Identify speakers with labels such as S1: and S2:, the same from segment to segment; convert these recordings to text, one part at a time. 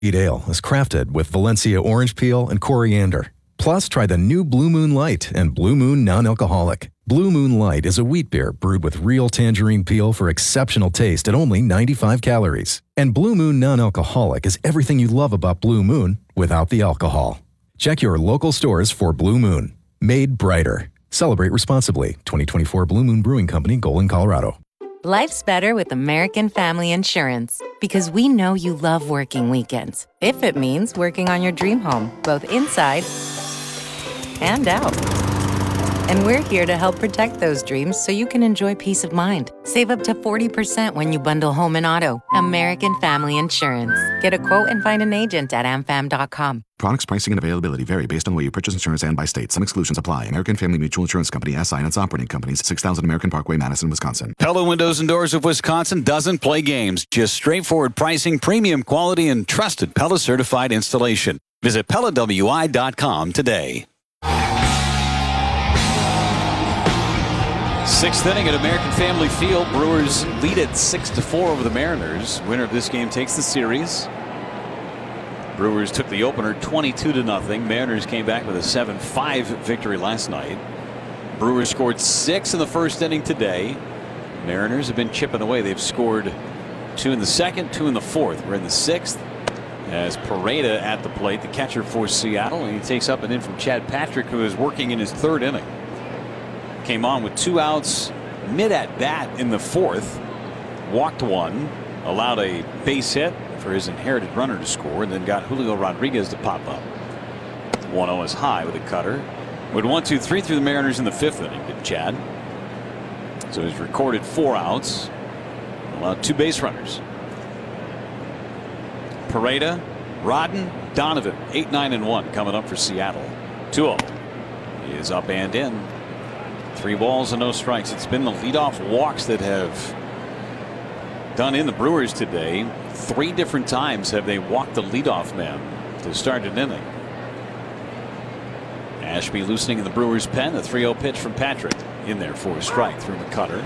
S1: Eat Ale is crafted with Valencia orange peel and coriander. Plus, try the new Blue Moon Light and Blue Moon Non-Alcoholic. Blue Moon Light is a wheat beer brewed with real tangerine peel for exceptional taste at only 95 calories. And Blue Moon Non-Alcoholic is everything you love about Blue Moon without the alcohol. Check your local stores for Blue Moon. Made brighter. Celebrate responsibly. 2024 Blue Moon Brewing Company, Golden, Colorado.
S2: Life's better with American Family Insurance because we know you love working weekends. If it means working on your dream home, both inside and out. And we're here to help protect those dreams so you can enjoy peace of mind. Save up to 40% when you bundle home and auto. American Family Insurance. Get a quote and find an agent at amfam.com.
S3: Products, pricing, and availability vary based on the way you purchase insurance and by state. Some exclusions apply. American Family Mutual Insurance Company, SI, and its operating companies, 6000 American Parkway, Madison, Wisconsin.
S4: Pella Windows and Doors of Wisconsin doesn't play games. Just straightforward pricing, premium quality, and trusted Pella certified installation. Visit PellaWI.com today. Sixth inning at American Family Field. Brewers lead it 6-4 over the Mariners. Winner of this game takes the series. Brewers took the opener 22-0. Mariners came back with a 7-5 victory last night. Brewers scored 6 in the first inning today. Mariners have been chipping away. They've scored 2 in the second, 2 in the fourth. We're in the sixth as Pareda at the plate, the catcher for Seattle, and he takes up an in from Chad Patrick, who is working in his third inning. Came on with 2 outs mid at bat in the fourth, walked one, allowed a base hit for his inherited runner to score, and then got Julio Rodriguez to pop up. 1-0 is high with a cutter. With 1-2-3 through the Mariners in the fifth inning, did Chad. So he's recorded 4 outs, allowed 2 base runners. Pareda, Rodden, Donovan, 8, 9, and 1 coming up for Seattle. 2-0. He is up and in. 3 balls and no strikes. It's been the leadoff walks that have done in the Brewers today. 3 different times have they walked the leadoff man to start an inning. Ashby loosening in the Brewers pen. A 3-0 pitch from Patrick in there for a strike through the cutter.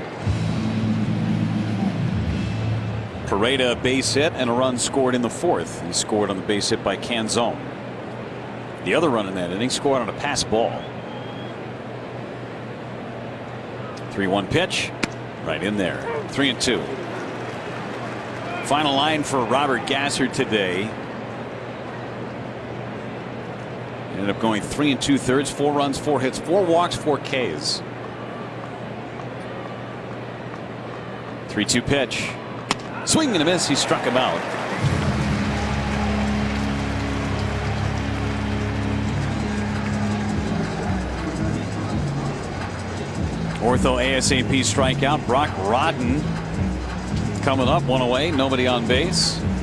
S4: Pareda base hit and a run scored in the fourth. He scored on the base hit by Canzone. The other run in that inning scored on a pass ball. 3-1 pitch right in there. 3-2. Final line for Robert Gasser today. Ended up going 3 2/3, 4 runs, 4 hits, 4 walks, 4 Ks. 3-2 pitch. Swing and a miss. He struck him out. Ortho ASAP strikeout. Brock Rodden coming up, 1 away, nobody on base.